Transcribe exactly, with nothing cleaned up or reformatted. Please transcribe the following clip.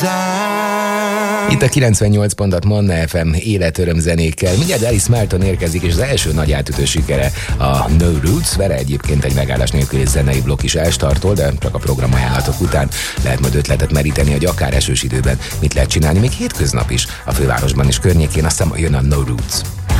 Itt a kilencvennyolc pont hat Manna ef em életöröm zenékkel. Mindjárt Alice Melton érkezik, és az első nagy átütő sikere a No Roots. Vele egyébként egy megállás nélküli zenei blokk is elstartol, de csak a programajánlatok után lehet majd ötletet meríteni, hogy akár esős időben mit lehet csinálni, még hétköznap is a fővárosban és környékén, aztán jön a No Roots.